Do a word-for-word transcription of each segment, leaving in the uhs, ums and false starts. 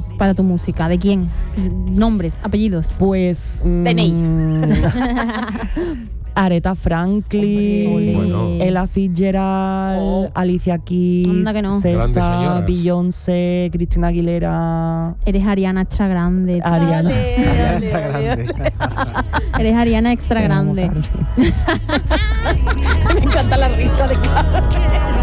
para tu música? ¿De quién? Nombres, apellidos. Pues... D N I. Mmm, Aretha Franklin, bueno. Ella Fitzgerald, Oh. Alicia Keys, Anda que no. Grandes César, señoras. Beyoncé, Cristina Aguilera, Eres Ariana extra grande. Ariana. Ariana está grande. Eres Ariana extra Te amo, grande. Carmen. Me encanta la risa de Carmen.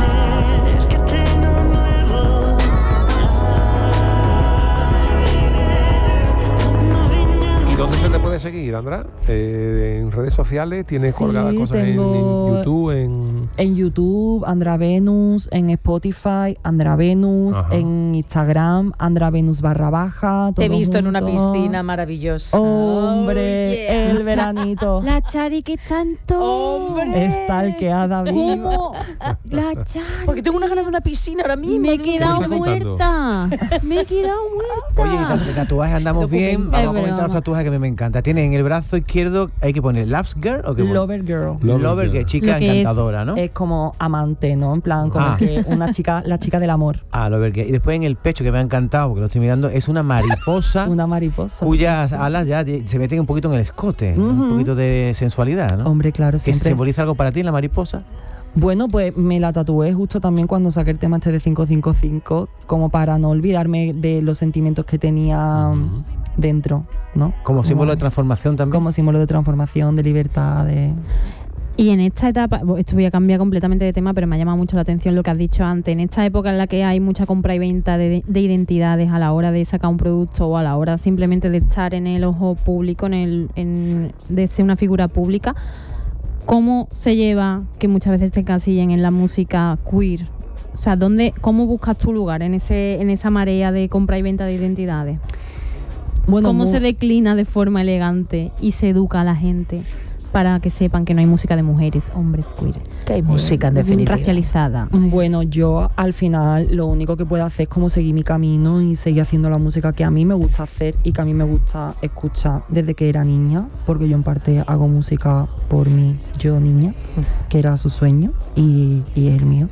¿Y dónde se te puede seguir, Andra? Eh, ¿En redes sociales? ¿Tienes Sí, colgadas cosas en- tengo- en YouTube? En... En YouTube, Andra Venus, en Spotify, Andra Venus, Ajá. en Instagram, Andra Venus barra baja. Te he todo visto en una junto. piscina maravillosa. Hombre, Oh, yeah. el veranito. La Chari que tanto. Hombre. Estalqueada viva. ¿Cómo? La Chari. Porque tengo unas ganas de una piscina ahora mismo. Me he de- quedado ¿Qué me estás muerta. Me he quedado muerta. Oye, y de tatuajes andamos bien. Documento. Vamos a Es comentar broma. los tatuajes que a mí me encanta. Tiene en el brazo izquierdo, hay que poner Loves Girl o qué pone? Lover Girl. Lover Lover Girl. Girl, chica Lo que es- encantadora, ¿no? Es como amante, ¿no? En plan, como Ah. que una chica, la chica del amor. Ah, Lover Girl. Y después en el pecho, que me ha encantado, porque lo estoy mirando, es una mariposa Una mariposa. cuyas alas ya de- se meten un poquito en el escote, ¿no? Un Ujú. poquito de sensualidad, ¿no? Hombre, claro, ¿Que siempre. simboliza algo para ti la mariposa? Bueno, pues me la tatué justo también cuando saqué el tema este de cinco cinco cinco, como para no olvidarme de los sentimientos que tenía Ujú. dentro, ¿no? Como símbolo de transformación también. Como símbolo de transformación, de libertad, de... Y en esta etapa, bo- esto voy a cambiar completamente de tema, pero me ha llamado mucho la atención lo que has dicho antes. En esta época en la que hay mucha compra y venta de, de identidades a la hora de sacar un producto o a la hora simplemente de estar en el ojo público, en el, en, de ser una figura pública, ¿cómo se lleva que muchas veces te encasillen en la música queer? O sea, ¿dónde, ¿cómo buscas tu lugar en ese en esa marea de compra y venta de identidades? Bueno, ¿Cómo mu- se declina de forma elegante y se educa a la gente para que sepan que no hay música de mujeres, hombres queer? Que hay música en definitiva. Racializada. Bueno, yo al final lo único que puedo hacer es como seguir mi camino y seguir haciendo la música que a mí me gusta hacer y que a mí me gusta escuchar desde que era niña, porque yo en parte hago música por mí, yo niña, que era su sueño y, y es el mío.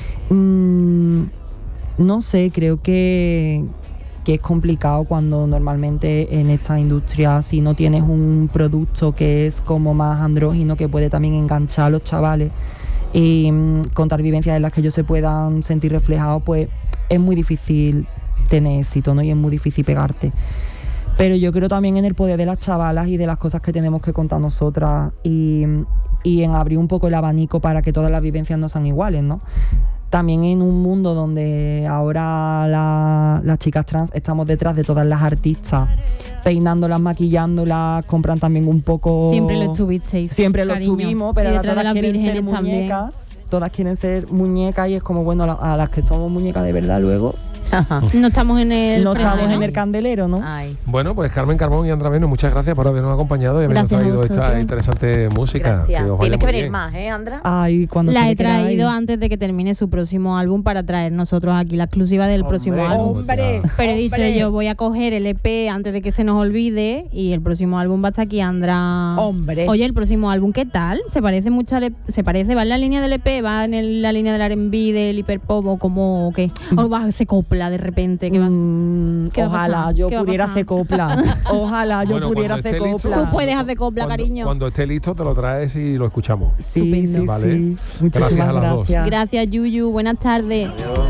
Mm, no sé, creo que, que es complicado cuando normalmente en esta industria, si no tienes un producto que es como más andrógino, que puede también enganchar a los chavales y mm, contar vivencias en las que ellos se puedan sentir reflejados, pues es muy difícil tener éxito, ¿no? Y es muy difícil pegarte. Pero yo creo también en el poder de las chavalas y de las cosas que tenemos que contar nosotras y, y en abrir un poco el abanico para que todas las vivencias no sean iguales, ¿no? También en un mundo donde ahora la- las chicas trans estamos detrás de todas las artistas, peinándolas, maquillándolas, compran también un poco... Siempre lo estuvisteis. Siempre lo cariño. tuvimos, pero Y ahora detrás de todas las quieren ser vírgenes también. muñecas. Todas quieren ser muñecas y es como, bueno, la- a las que somos muñecas de verdad luego, No estamos en el no frente, estamos ¿no? en el candelero, ¿no? Ay. Bueno, pues Carmen Carbón y Andra Venus, muchas gracias por habernos acompañado y habernos Gracias a traído esta vosotros. interesante música. Gracias. Que os vaya Tienes que muy venir bien. más, ¿eh, Andra? Ay, cuando La se he me queda ahí. traído antes de que termine su próximo álbum para traer nosotros aquí la exclusiva del Hombre. próximo álbum. Hombre, Pero he dicho hombre. yo, voy a coger el E P antes de que se nos olvide y el próximo álbum va a estar aquí, Andra. Hombre. Oye, el próximo álbum, ¿qué tal? ¿Se parece mucho al E P? ¿Se parece? ¿Va en la línea del E P? ¿Va en el- la línea del R and B, del hiperpop o cómo o qué? ¿O va, se copla de repente? ¿Qué va a- Mm, ¿Qué va a ojalá pasar? yo ¿Qué va a pudiera pasar? hacer copla. Ojalá yo Bueno, pudiera cuando hacer esté listo- copla. Tú puedes hacer copla, Cuando- cariño. Cuando esté listo te lo traes y lo escuchamos. Sí, Estupendo. sí, Vale. sí. Muchísimas Gracias a las dos. gracias. Gracias, Yuyu. Buenas tardes.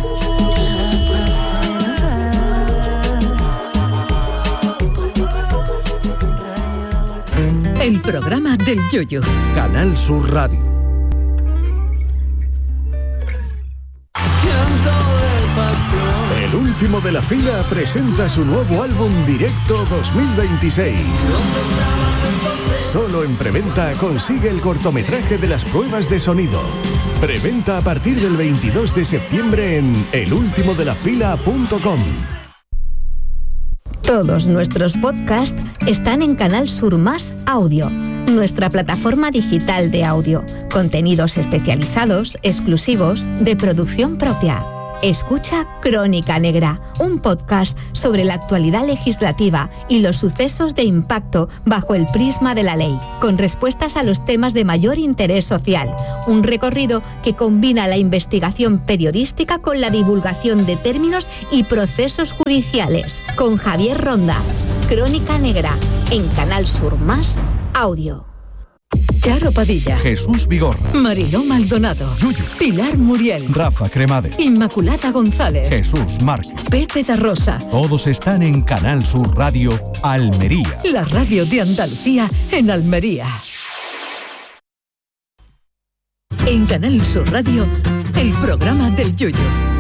El programa del Yoyo. Canal Sur Radio. El último de la fila presenta su nuevo álbum Directo dos mil veintiséis. Solo en preventa consigue el cortometraje de las pruebas de sonido. Preventa a partir del veintidós de septiembre en el último de la fila punto com. Todos nuestros podcasts están en Canal Sur Más Audio, nuestra plataforma digital de audio, contenidos especializados, exclusivos, de producción propia. Escucha Crónica Negra, un podcast sobre la actualidad legislativa y los sucesos de impacto bajo el prisma de la ley, con respuestas a los temas de mayor interés social. Un recorrido que combina la investigación periodística con la divulgación de términos y procesos judiciales. Con Javier Ronda. Crónica Negra, en Canal Sur Más Audio. Charo Padilla, Jesús Vigorra, Mariló Maldonado, Yuyu, Pilar Muriel, Rafa Cremades, Inmaculada González, Jesús Márquez. Pepe da Rosa. Todos están en Canal Sur Radio Almería. La radio de Andalucía en Almería. En Canal Sur Radio, el programa del Yoyo.